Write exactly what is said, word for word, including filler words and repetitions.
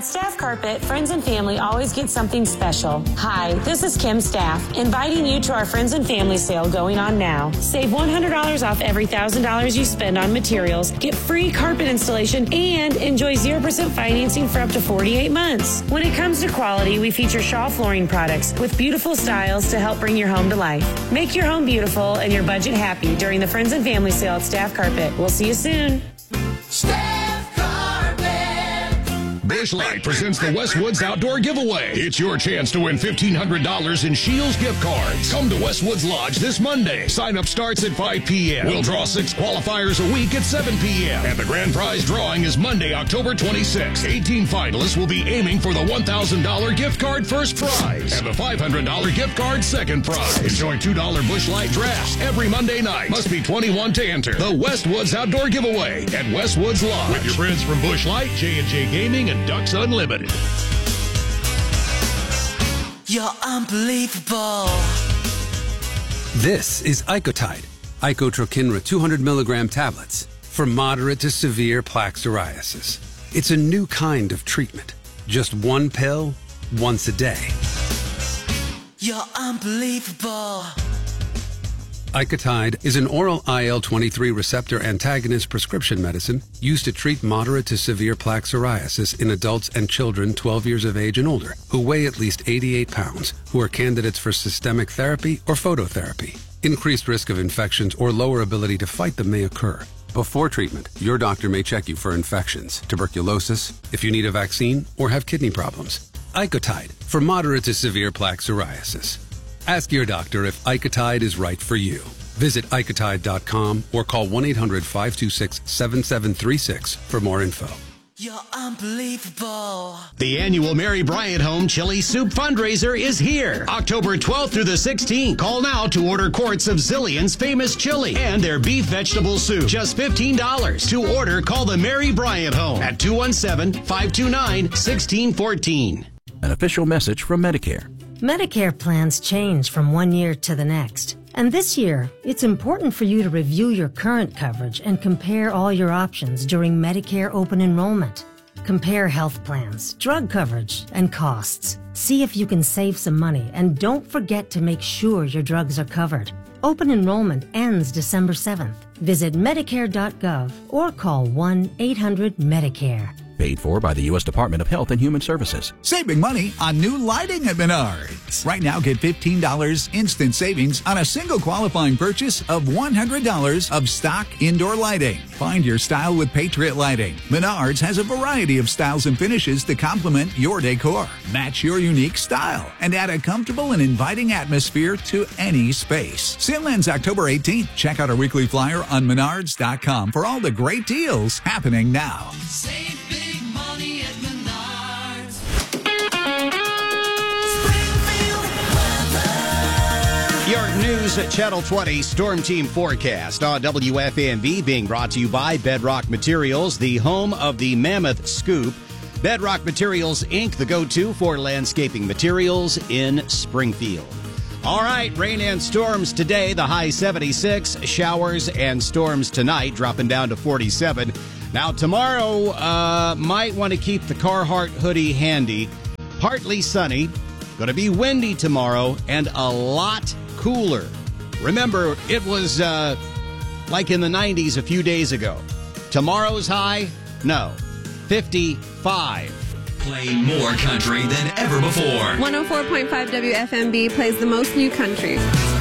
Staff Carpet, friends and family always get something special. Hi, this is Kim Staff, inviting you to our Friends and Family sale going on now. Save one hundred dollars off every one thousand dollars you spend on materials, get free carpet installation, and enjoy zero percent financing for up to forty-eight months. When it comes to quality, we feature Shaw flooring products with beautiful styles to help bring your home to life. Make your home beautiful and your budget happy during the Friends and Family sale at Staff Carpet. We'll see you soon. Staff Carpet. Busch Light presents the Westwoods Outdoor Giveaway. It's your chance to win fifteen hundred dollars in Shields gift cards. Come to Westwoods Lodge this Monday. Sign up starts at five p.m. We'll draw six qualifiers a week at seven p.m. And the grand prize drawing is Monday, October twenty-sixth. eighteen finalists will be aiming for the one thousand dollars gift card first prize and the five hundred dollars gift card second prize. Enjoy two dollars Busch Light drafts every Monday night. Must be twenty-one to enter. The Westwoods Outdoor Giveaway at Westwoods Lodge. With your friends from Busch Light, J and J Gaming, and Ducks Unlimited. You're unbelievable. This is Icotide, Icotrokinra two hundred milligram tablets for moderate to severe plaque psoriasis. It's a new kind of treatment. Just one pill, once a day. You're unbelievable. Icotide is an oral I L twenty-three receptor antagonist prescription medicine used to treat moderate to severe plaque psoriasis in adults and children twelve years of age and older who weigh at least eighty-eight pounds, who are candidates for systemic therapy or phototherapy. Increased risk of infections or lower ability to fight them may occur. Before treatment, your doctor may check you for infections, tuberculosis, if you need a vaccine, or have kidney problems. Icotide for moderate to severe plaque psoriasis. Ask your doctor if Icotide is right for you. Visit Icotide dot com or call one eight hundred five two six seven seven three six for more info. You're unbelievable. The annual Mary Bryant Home Chili Soup fundraiser is here. October twelfth through the sixteenth. Call now to order quarts of Zillion's famous chili and their beef vegetable soup. Just fifteen dollars. To order, call the Mary Bryant Home at two one seven, five two nine, one six one four. An official message from Medicare. Medicare plans change from one year to the next. And this year, it's important for you to review your current coverage and compare all your options during Medicare open enrollment. Compare health plans, drug coverage, and costs. See if you can save some money, and don't forget to make sure your drugs are covered. Open enrollment ends December seventh. Visit Medicare dot gov or call one eight hundred Medicare. Paid for by the U S Department of Health and Human Services. Saving money on new lighting at Menards. Right now, get fifteen dollars instant savings on a single qualifying purchase of one hundred dollars of stock indoor lighting. Find your style with Patriot Lighting. Menards has a variety of styles and finishes to complement your decor. Match your unique style and add a comfortable and inviting atmosphere to any space. Sale ends October eighteenth. Check out our weekly flyer on Menards dot com for all the great deals happening now. Save big money at Menards. Your news at Channel twenty Storm Team Forecast on W F M V being brought to you by Bedrock Materials, the home of the Mammoth Scoop. Bedrock Materials, Incorporated, the go-to for landscaping materials in Springfield. All right, rain and storms today, the high seventy-six, showers and storms tonight, dropping down to forty-seven. Now, tomorrow, uh, might want to keep the Carhartt hoodie handy. Partly sunny, going to be windy tomorrow, and a lot cooler. Remember, it was uh, like in the nineties a few days ago. Tomorrow's high? No, fifty-five. Play more country than ever before. one oh four point five W F M B plays the most new country.